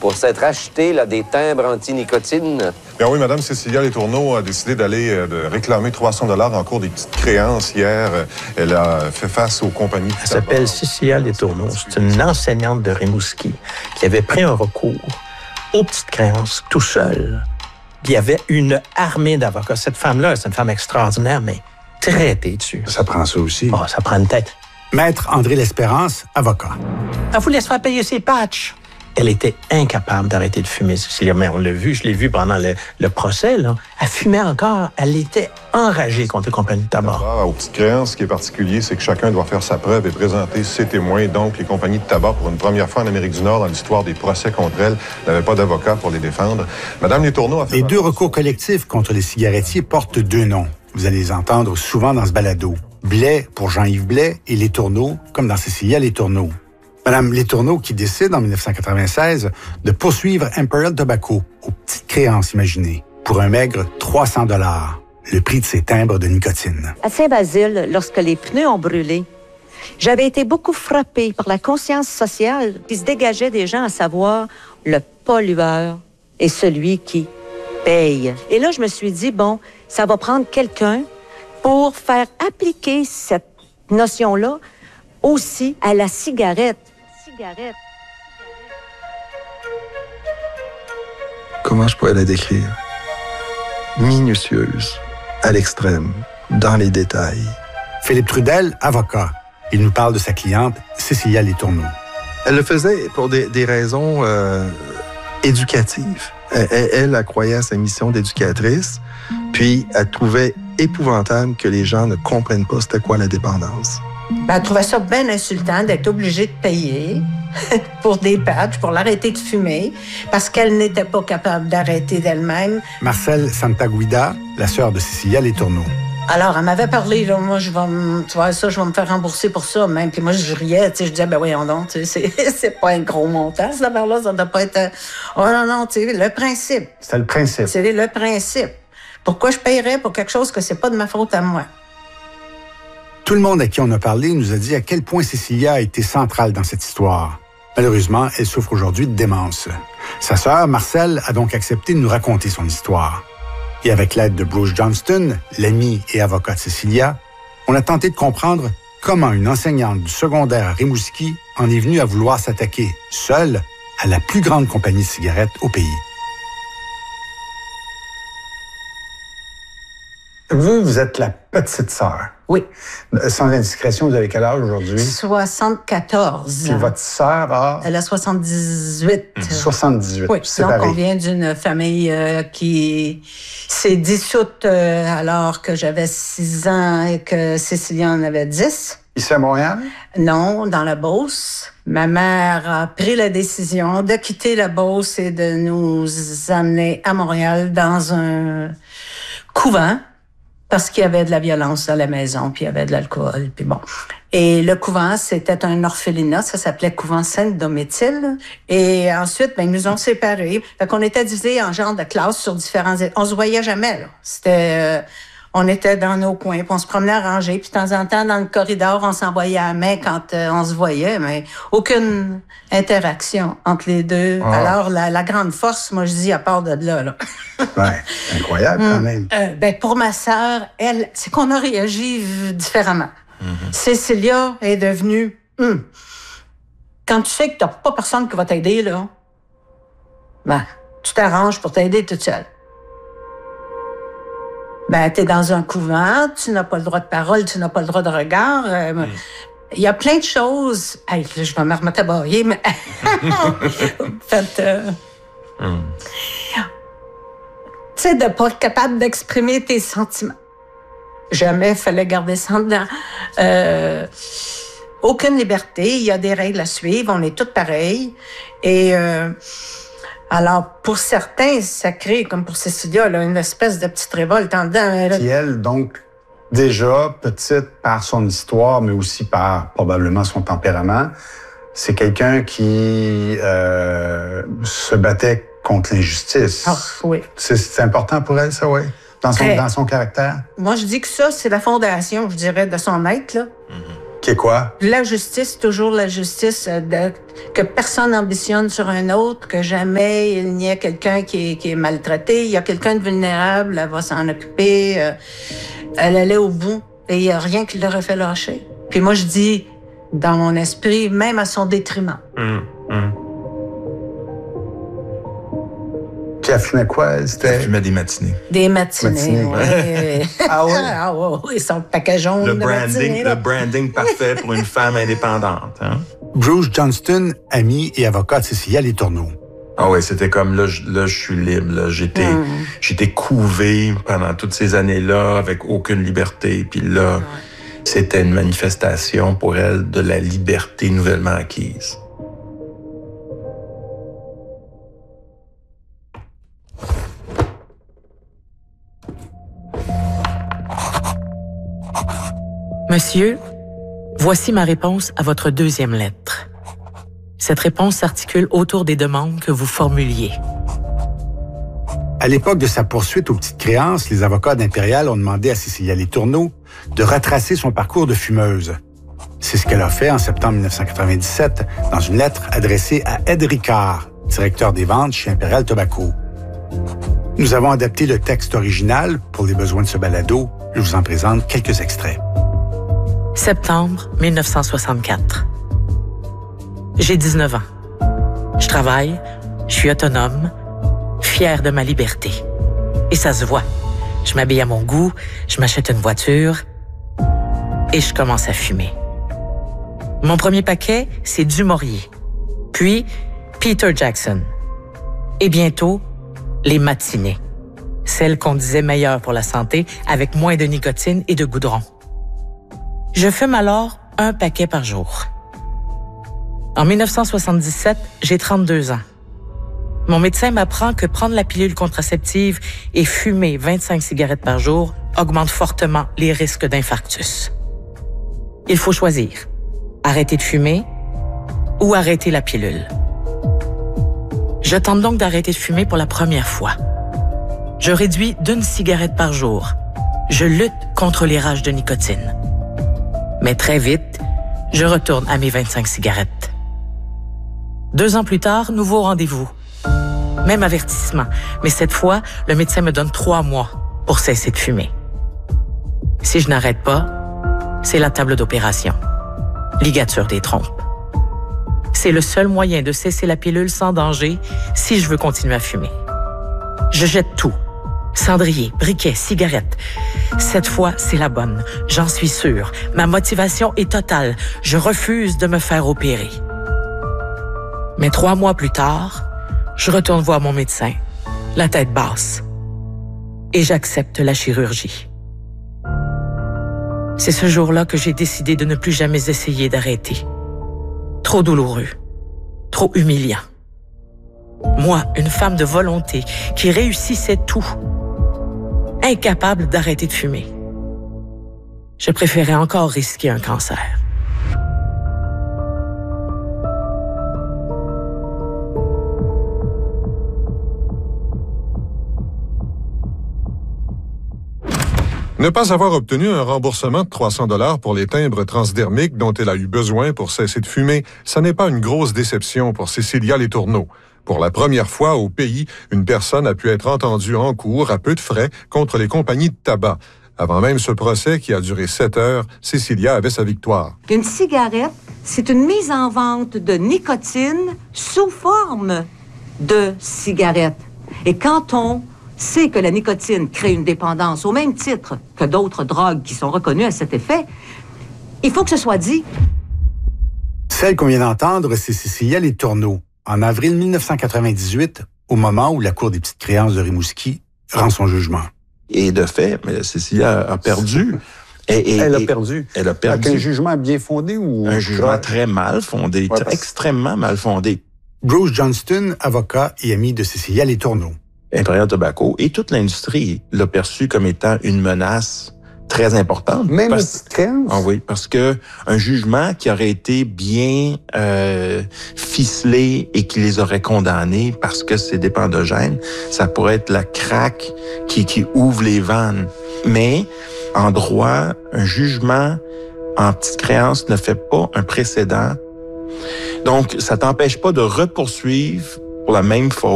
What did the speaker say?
pour s'être acheté là, des timbres anti-nicotine. Bien oui, Mme Cécilia Letourneau a décidé d'aller de réclamer 300 $ en cours des petites créances hier. Elle a fait face aux compagnies. Elle s'appelle Cécilia Letourneau. C'est une enseignante de Rimouski qui avait pris un recours aux petites créances tout seule. Il y avait une armée d'avocats. Cette femme-là, c'est une femme extraordinaire, mais très têtue. Ça prend ça aussi. Oh, ça prend une tête. Maître André L'Espérance, avocat. Elle voulait se faire payer ses patchs. Elle était incapable d'arrêter de fumer, Cécilia. Mais on l'a vu, je l'ai vu pendant le procès, là. Elle fumait encore. Elle était enragée contre les compagnies de tabac. Aux petites créances, ce qui est particulier, c'est que chacun doit faire sa preuve et présenter ses témoins. Donc, les compagnies de tabac, pour une première fois en Amérique du Nord, dans l'histoire des procès contre elles, n'avaient pas d'avocat pour les défendre. Madame Letourneau a fait... Les deux recours collectifs contre les cigarettiers portent deux noms. Vous allez les entendre souvent dans ce balado. Blais pour Jean-Yves Blais et Letourneau, comme dans Cécilia Letourneau. Madame Letourneau qui décide en 1996 de poursuivre Imperial Tobacco aux petites créances imaginées pour un maigre 300 $, le prix de ses timbres de nicotine. À Saint-Basile, lorsque les pneus ont brûlé, j'avais été beaucoup frappée par la conscience sociale qui se dégageait des gens, à savoir le pollueur et celui qui paye. Et là, je me suis dit, bon, ça va prendre quelqu'un pour faire appliquer cette notion-là aussi à la cigarette. Comment je pourrais la décrire? Minutieuse, à l'extrême, dans les détails. Philippe Trudel, avocat. Il nous parle de sa cliente, Cécilia Letourneau. Elle le faisait pour des raisons éducatives. Elle croyait à sa mission d'éducatrice, puis elle trouvait épouvantable que les gens ne comprennent pas c'était quoi la dépendance. Elle trouvait ça bien insultant d'être obligée de payer pour des patchs, pour l'arrêter de fumer, parce qu'elle n'était pas capable d'arrêter d'elle-même. Marcel Santaguida, la sœur de Cécilia Letourneau. Alors, elle m'avait parlé, là, moi, je vais me faire rembourser pour ça, même. Puis moi, je riais, tu sais, je disais, ben voyons donc, tu sais, c'est pas un gros montant, cette affaire-là, ça doit pas être... Oh non, tu sais, le principe. C'est le principe. C'est le principe. Pourquoi je paierais pour quelque chose que c'est pas de ma faute à moi? Tout le monde à qui on a parlé nous a dit à quel point Cécilia a été centrale dans cette histoire. Malheureusement, elle souffre aujourd'hui de démence. Sa sœur, Marcel, a donc accepté de nous raconter son histoire. Et avec l'aide de Bruce Johnston, l'ami et avocat de Cécilia, on a tenté de comprendre comment une enseignante du secondaire à Rimouski en est venue à vouloir s'attaquer, seule, à la plus grande compagnie de cigarettes au pays. Vous êtes la petite sœur. Oui. Sans indiscrétion, vous avez quel âge aujourd'hui? 74. Puis votre sœur a... Elle a 78. 78. Oui, séparée. donc on vient d'une famille qui s'est dissoute alors que j'avais 6 ans et que Cécilia en avait 10. Ici à Montréal? Non, dans la Beauce. Ma mère a pris la décision de quitter la Beauce et de nous amener à Montréal dans un couvent. Parce qu'il y avait de la violence dans la maison, puis il y avait de l'alcool, puis bon. Et le couvent, c'était un orphelinat, ça s'appelait Couvent Sainte-Domitille. Et ensuite, ben, ils nous ont séparés. Fait qu'on était divisés en genre de classes sur différents... On se voyait jamais, là. C'était... on était dans nos coins, puis on se promenait à ranger, puis de temps en temps, dans le corridor, on s'envoyait à la main quand on se voyait, mais aucune interaction entre les deux. Ah. Alors, la grande force, moi, je dis, à part de là. Ouais, incroyable quand même. Ben, pour ma sœur, elle, c'est qu'on a réagi différemment. Mm-hmm. Cécilia est devenue... Quand tu sais que t'as pas personne qui va t'aider, là, ben, tu t'arranges pour t'aider toute seule. Ben, t'es dans un couvent, tu n'as pas le droit de parole, tu n'as pas le droit de regard. Il y a plein de choses... Hey, là, je vais me remettre à bailler, mais... Tu sais, de pas être capable d'exprimer tes sentiments. Jamais fallait garder ça en dedans. Aucune liberté, il y a des règles à suivre, on est toutes pareilles. Et alors, pour certains, ça crée, comme pour Cécilia, là, une espèce de petite révolte en dedans. Puis elle, donc, déjà, petite par son histoire, mais aussi par probablement son tempérament, c'est quelqu'un qui se battait contre l'injustice. Ah, oui. C'est important pour elle, ça, oui? Dans son caractère? Moi, je dis que ça, c'est la fondation, je dirais, de son être, là. OK. Qui est quoi? La justice, toujours la justice, que personne n'ambitionne sur un autre, que jamais il n'y ait quelqu'un qui est maltraité. Il y a quelqu'un de vulnérable, elle va s'en occuper. Elle allait au bout et il n'y a rien qui l'aurait fait lâcher. Puis moi, je dis, dans mon esprit, même à son détriment. Puis elle fumait quoi? Elle fumait des matinées. Des matinées, ouais. Ah oui? Ah oui, son paquet jaune de matinées. Le branding parfait pour une femme indépendante. Hein? Bruce Johnston, ami et avocat de Cécilia Letourneau. Ah oui, c'était comme là, je suis libre. Là. J'étais couvé pendant toutes ces années-là avec aucune liberté. Puis là, c'était une manifestation pour elle de la liberté nouvellement acquise. Monsieur, voici ma réponse à votre deuxième lettre. Cette réponse s'articule autour des demandes que vous formuliez. À l'époque de sa poursuite aux petites créances, les avocats d'Impérial ont demandé à Cécilia Letourneau de retracer son parcours de fumeuse. C'est ce qu'elle a fait en septembre 1997 dans une lettre adressée à Ed Ricard, directeur des ventes chez Imperial Tobacco. Nous avons adapté le texte original pour les besoins de ce balado. Je vous en présente quelques extraits. Septembre 1964. J'ai 19 ans. Je travaille, je suis autonome, fière de ma liberté. Et ça se voit. Je m'habille à mon goût, je m'achète une voiture et je commence à fumer. Mon premier paquet, c'est Du Maurier, puis Peter Jackson. Et bientôt, les matinées. Celles qu'on disait meilleures pour la santé, avec moins de nicotine et de goudron. Je fume alors un paquet par jour. En 1977, j'ai 32 ans. Mon médecin m'apprend que prendre la pilule contraceptive et fumer 25 cigarettes par jour augmente fortement les risques d'infarctus. Il faut choisir, arrêter de fumer ou arrêter la pilule. Je tente donc d'arrêter de fumer pour la première fois. Je réduis d'1 cigarette par jour. Je lutte contre les rages de nicotine. Mais très vite, je retourne à mes 25 cigarettes. 2 ans plus tard, nouveau rendez-vous. Même avertissement, mais cette fois, le médecin me donne 3 mois pour cesser de fumer. Si je n'arrête pas, c'est la table d'opération. Ligature des trompes. C'est le seul moyen de cesser la pilule sans danger si je veux continuer à fumer. Je jette tout. Cendrier, briquet, cigarettes. Cette fois, c'est la bonne. J'en suis sûre. Ma motivation est totale. Je refuse de me faire opérer. Mais 3 mois plus tard, je retourne voir mon médecin, la tête basse. Et j'accepte la chirurgie. C'est ce jour-là que j'ai décidé de ne plus jamais essayer d'arrêter. Trop douloureux. Trop humiliant. Moi, une femme de volonté qui réussissait tout. Incapable d'arrêter de fumer. Je préférais encore risquer un cancer. Ne pas avoir obtenu un remboursement de 300 $ pour les timbres transdermiques dont elle a eu besoin pour cesser de fumer, ça n'est pas une grosse déception pour Cécilia Letourneau. Pour la première fois au pays, une personne a pu être entendue en cours à peu de frais contre les compagnies de tabac. Avant même ce procès qui a duré 7 heures, Cécilia avait sa victoire. Une cigarette, c'est une mise en vente de nicotine sous forme de cigarette. Et quand on sait que la nicotine crée une dépendance au même titre que d'autres drogues qui sont reconnues à cet effet, il faut que ce soit dit. Celle qu'on vient d'entendre, c'est Cécilia Letourneau. En avril 1998, au moment où la Cour des petites créances de Rimouski rend son jugement. Et de fait, Cécilia a perdu. Elle a perdu. Elle a perdu. Avec un jugement bien fondé ou... Un jugement très mal fondé, extrêmement mal fondé. Bruce Johnston, avocat et ami de Cécilia Letourneau. Imperial Tobacco et toute l'industrie l'a perçu comme étant une menace très importante. Même aux petites créances? Ah oui, parce que un jugement qui aurait été bien ficelé et qui les aurait condamnés parce que c'est dépendogène, ça pourrait être la craque qui ouvre les vannes. Mais en droit, un jugement en petite créance ne fait pas un précédent. Donc, ça t'empêche pas de repoursuivre pour la même faute.